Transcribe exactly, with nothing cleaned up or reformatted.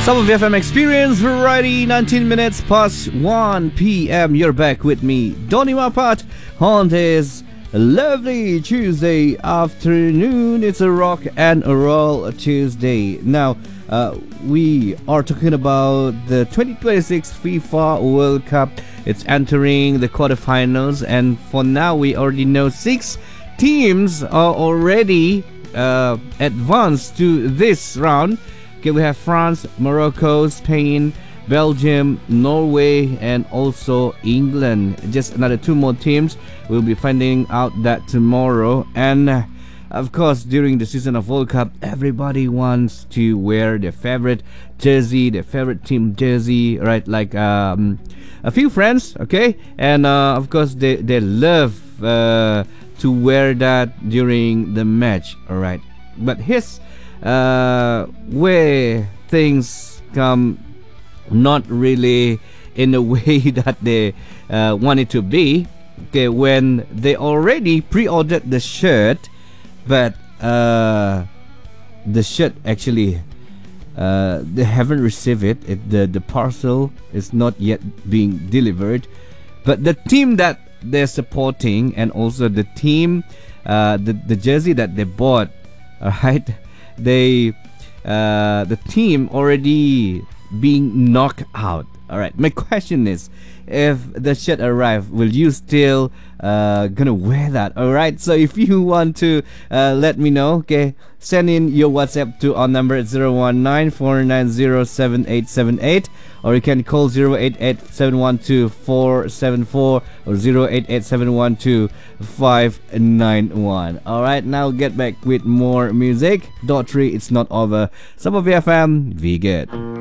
Some of F M Experience Variety, nineteen minutes past one p m. You're back with me, Donny Mapat, on this lovely Tuesday afternoon. It's a rock and a roll Tuesday. Now, uh, we are talking about the twenty twenty-six FIFA World Cup. It's entering the quarterfinals, and for now, we already know six teams are already uh, advanced to this round. Okay, we have France, Morocco, Spain, Belgium, Norway, and also England. Just another two more teams. We'll be finding out that tomorrow. And uh, of course, during the season of World Cup, everybody wants to wear their favorite jersey, their favorite team jersey, right? Like um, a few friends, okay? And uh, of course, they, they love uh, to wear that during the match, all right? But here's uh where things come not really in the way that they uh, want it to be. Okay, when they already pre-ordered the shirt, but uh the shirt actually uh they haven't received it, it the the parcel is not yet being delivered, but the team that they're supporting and also the team uh the, the jersey that they bought, all right, they uh the team already being knocked out. All right, my question is, if the shirt arrive, will you still uh gonna wear that? All right, so if you want to uh let me know, okay, send in your WhatsApp to our number at zero one nine four nine zero seven eight seven eight, or you can call zero eight eight seven one two four seven four or zero eight eight seven one two five nine one. All right, now get back with more music. Daughtry, it's not over. Some of F M, we good.